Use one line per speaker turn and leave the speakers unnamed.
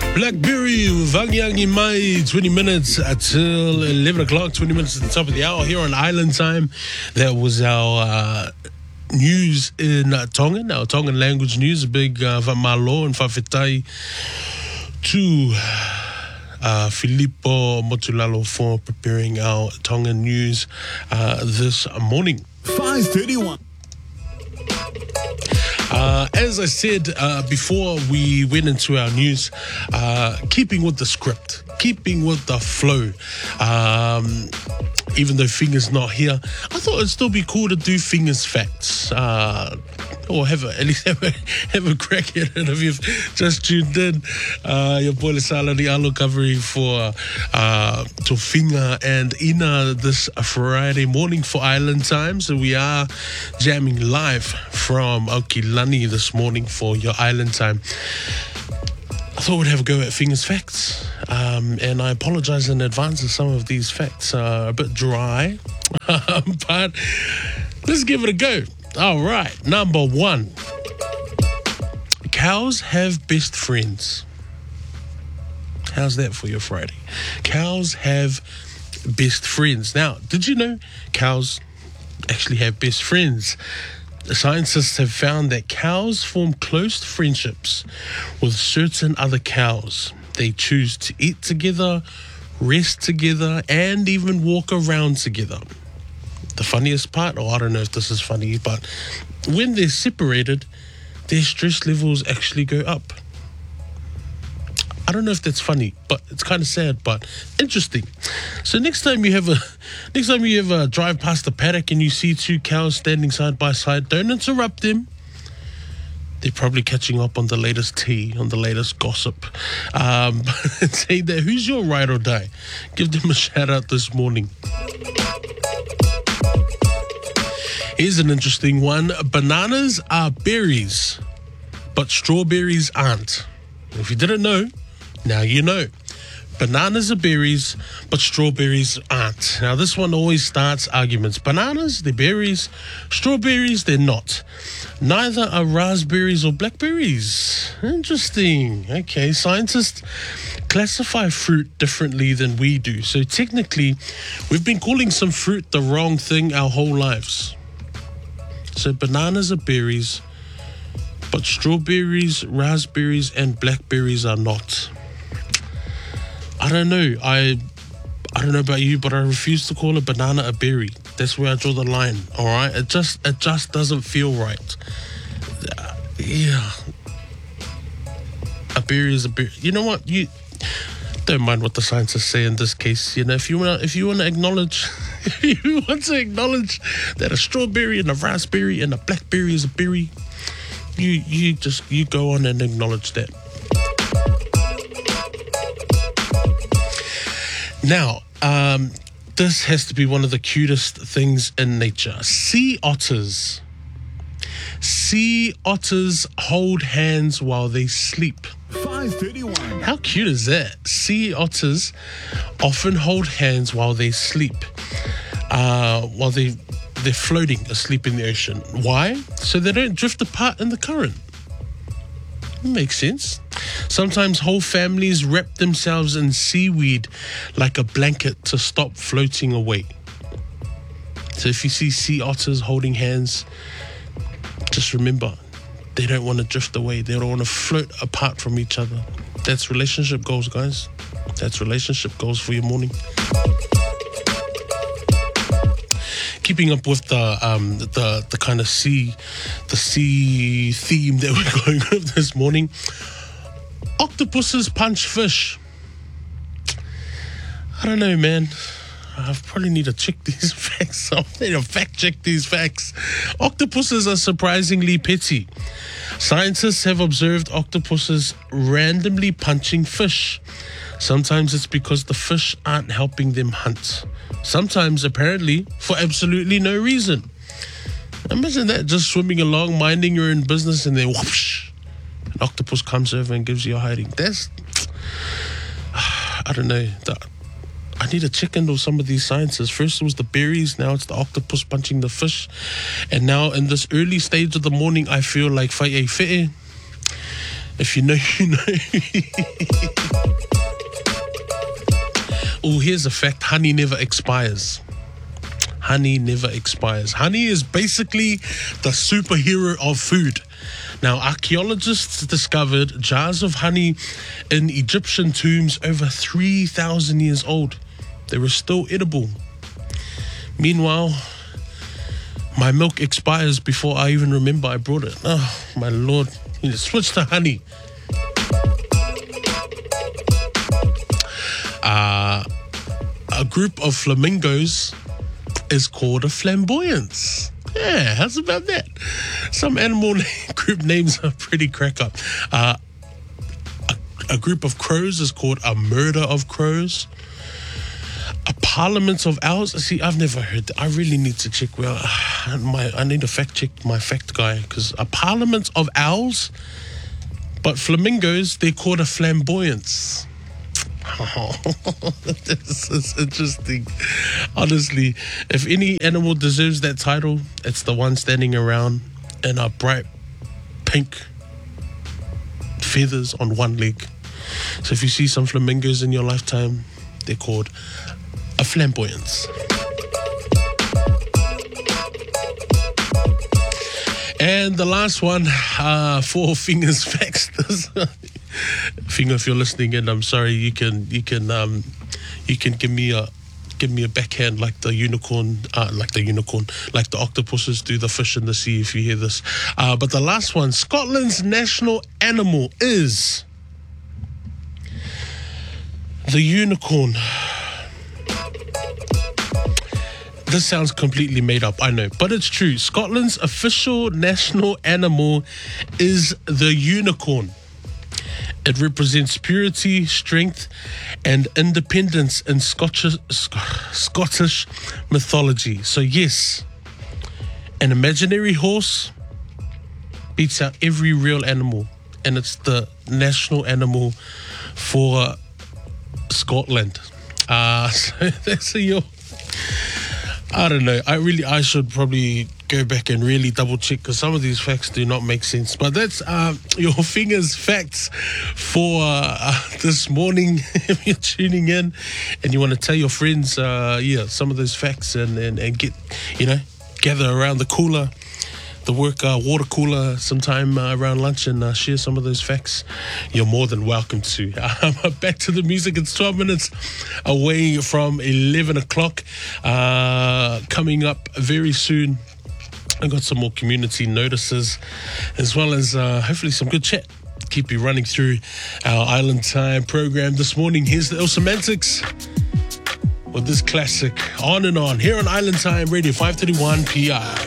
Blackberry, Vangyang Mai, 20 minutes until 11 o'clock, 20 minutes at the top of the hour here on Island Time. That was our news in Tongan, our Tongan language news. A big Vamalo and Fafetai to Filippo Motulalo for preparing our Tongan news this morning.
5:31.
As I said before we went into our news, keeping with the script, keeping with the flow. Even though Finger's not here, I thought it'd still be cool to do Finger's facts. Or at least have a crack at it if you've just tuned in. Your boy Lesala the Alo covering for to Finger and Ina this Friday morning for Island Time. So we are jamming live from Aokilani this morning for your Island Time. I thought we'd have a go at Finger's facts, and I apologize in advance if some of these facts are a bit dry, but let's give it a go. All right, number one. Cows have best friends. How's that for your Friday? Cows have best friends. Now, did you know cows actually have best friends? Scientists have found that cows form close friendships with certain other cows. They choose to eat together, rest together, and even walk around together. The funniest part, or I don't know if this is funny, but when they're separated, their stress levels actually go up. I don't know if that's funny, but it's kind of sad, but interesting. So next time you ever drive past the paddock and you see two cows standing side by side, don't interrupt them. They're probably catching up on the latest tea, on the latest gossip. Say that, who's your ride or die? Give them a shout out this morning. Here's an interesting one. Bananas are berries, but strawberries aren't. If you didn't know, now you know. Bananas are berries, but strawberries aren't. Now, this one always starts arguments. Bananas, they're berries. Strawberries, they're not. Neither are raspberries or blackberries. Interesting. Okay, scientists classify fruit differently than we do. So technically, we've been calling some fruit the wrong thing our whole lives. So bananas are berries, but strawberries, raspberries, and blackberries are not. I don't know. I don't know about you, but I refuse to call a banana a berry. That's where I draw the line. All right, it just doesn't feel right. Yeah, a berry is a berry. You know what? You don't mind what the scientists say in this case. You know, if you want to acknowledge. If you want to acknowledge that a strawberry and a raspberry and a blackberry is a berry, you go on and acknowledge that. Now, this has to be one of the cutest things in nature. Sea otters. Sea otters hold hands while they sleep.
5:31.
How cute is that? Sea otters often hold hands while they sleep. While they're floating asleep in the ocean. Why? So they don't drift apart in the current. Makes sense. Sometimes whole families wrap themselves in seaweed like a blanket to stop floating away. So if you see sea otters holding hands, just remember, they don't want to drift away. They don't want to float apart from each other. That's relationship goals, guys. That's relationship goals for your morning. Keeping up with the kind of sea theme that we're going with this morning. Octopuses punch fish. I don't know, man. I probably need to check these facts. I need to fact check these facts. Octopuses are surprisingly petty. Scientists have observed octopuses randomly punching fish. Sometimes it's because the fish aren't helping them hunt. Sometimes, apparently, for absolutely no reason. Imagine that, just swimming along, minding your own business, and then whoosh, an octopus comes over and gives you a hiding. That's, I don't know. I need to check into some of these sciences. First it was the berries, now it's the octopus punching the fish. And now in this early stage of the morning, I feel like If you know, you know. Oh, here's a fact. Honey never expires. Honey never expires. Honey is basically the superhero of food. Now, archaeologists discovered jars of honey in Egyptian tombs over 3,000 years old. They were still edible. Meanwhile, my milk expires before I even remember I brought it. Oh, my Lord. Switch to honey. A group of flamingos is called a flamboyance. Yeah, how's about that? Some animal group names are pretty crack up. A group of crows is called a murder of crows. A parliament of owls. See, I've never heard that. I really need to check. Well, I need to fact check my fact guy, because a parliament of owls, but flamingos, they're called a flamboyance. Oh, this is interesting. Honestly, if any animal deserves that title, it's the one standing around in a bright pink feathers on one leg. So if you see some flamingos in your lifetime, they're called a flamboyance. And the last one, Four Fingers Facts. Finger, if you're listening in, I'm sorry. You can give me a backhand like the unicorn, like the octopuses do the fish in the sea. If you hear this, but the last one, Scotland's national animal is the unicorn. This sounds completely made up, I know, but it's true. Scotland's official national animal is the unicorn. It represents purity, strength, and independence in Scottish mythology. So yes, an imaginary horse beats out every real animal, and it's the national animal for Scotland. So that's your... I don't know. I should probably go back and really double check, because some of these facts do not make sense. But that's your Fingers Facts for this morning. If you're tuning in and you want to tell your friends, some of those facts and get, gather around the cooler, the work water cooler sometime around lunch and share some of those facts, you're more than welcome to. Back to the music. It's 12 minutes away from 11 o'clock. Coming up very soon, I've got some more community notices, as well as hopefully some good chat. Keep you running through our Island Time program this morning. Here's the Semantics with this classic, On and On, here on Island Time Radio 531 PI.